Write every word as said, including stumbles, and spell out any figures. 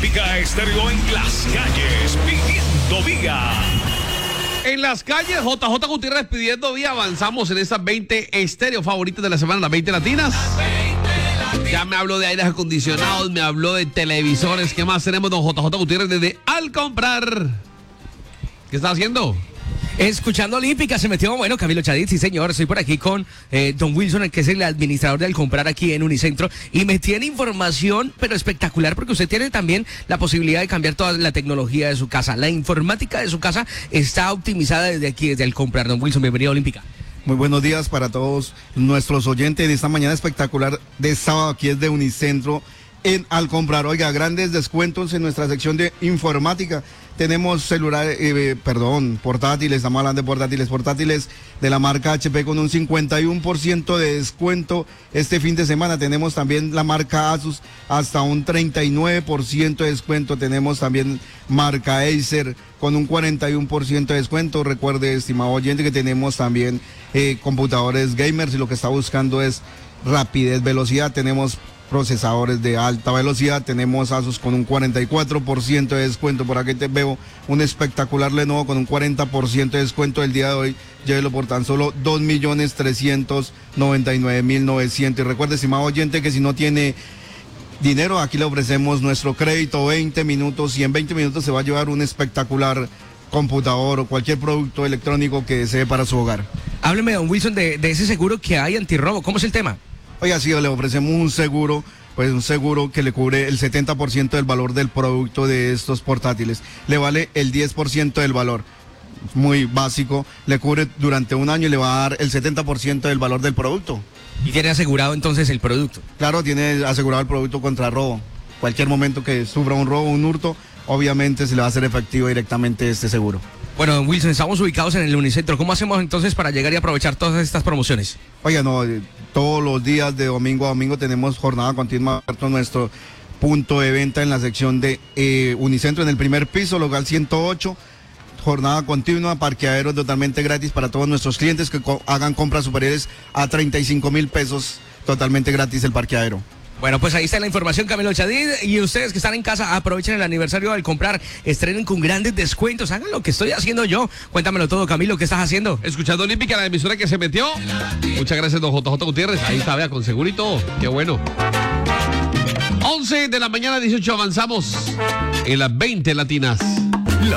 Olímpica Estéreo en las calles, pidiendo vía. En las calles, J J Gutiérrez pidiendo vía. Avanzamos en estas veinte estéreo favoritas de la semana, las veinte latinas. Ya me habló de aires acondicionados, me habló de televisores. ¿Qué más tenemos, don J J Gutiérrez, desde Al Comprar? ¿Qué está haciendo? Escuchando Olímpica, se metió, bueno, Camilo Chadid, sí señor, estoy por aquí con eh, Don Wilson, el que es el administrador de Al Comprar aquí en Unicentro, y me tiene información, pero espectacular, porque usted tiene también la posibilidad de cambiar toda la tecnología de su casa. La informática de su casa está optimizada desde aquí, desde Al Comprar. Don Wilson, bienvenido a Olímpica. Muy buenos días para todos nuestros oyentes de esta mañana espectacular de sábado, aquí es de Unicentro en Al Comprar. Oiga, grandes descuentos en nuestra sección de informática. Tenemos celulares, eh, perdón, portátiles, estamos hablando de portátiles, portátiles de la marca H P con un cincuenta y uno por ciento de descuento este fin de semana. Tenemos también la marca Asus hasta un treinta y nueve por ciento de descuento. Tenemos también marca Acer con un cuarenta y uno por ciento de descuento. Recuerde, estimado oyente, que tenemos también eh, computadores gamers y lo que está buscando es rapidez, velocidad. Tenemos procesadores de alta velocidad, tenemos Asus con un cuarenta y cuatro por ciento de descuento. Por aquí te veo un espectacular Lenovo con un cuarenta por ciento de descuento el día de hoy. Llévelo por tan solo dos millones trescientos noventa y nueve mil novecientos. Y recuerde, estimado oyente, que si no tiene dinero, aquí le ofrecemos nuestro crédito veinte minutos, y en veinte minutos se va a llevar un espectacular computador o cualquier producto electrónico que desee para su hogar. Hábleme, don Wilson, de, de ese seguro que hay antirrobo. ¿Cómo es el tema? Oiga, sí, le ofrecemos un seguro, pues un seguro que le cubre el setenta por ciento del valor del producto de estos portátiles. Le vale el diez por ciento del valor. Muy básico, le cubre durante un año y le va a dar el setenta por ciento del valor del producto. ¿Y tiene asegurado entonces el producto? Claro, tiene asegurado el producto contra robo. Cualquier momento que sufra un robo, un hurto, obviamente se le va a hacer efectivo directamente este seguro. Bueno, don Wilson, estamos ubicados en el Unicentro. ¿Cómo hacemos entonces para llegar y aprovechar todas estas promociones? Oiga, no, todos los días de domingo a domingo tenemos jornada continua abierto nuestro punto de venta en la sección de eh, Unicentro en el primer piso, local ciento ocho. Jornada continua, parqueaderos totalmente gratis para todos nuestros clientes que co- hagan compras superiores a treinta y cinco mil pesos, totalmente gratis el parqueadero. Bueno, pues ahí está la información, Camilo Chadid. Y ustedes que están en casa, aprovechen el aniversario Al Comprar, estrenen con grandes descuentos, hagan lo que estoy haciendo yo. Cuéntamelo todo, Camilo, ¿qué estás haciendo? Escuchando Olímpica, la emisora que se metió. Muchas gracias, don J J Gutiérrez. Ahí está, vea, con seguro y todo. Qué bueno. once de la mañana, dieciocho, avanzamos en las veinte latinas.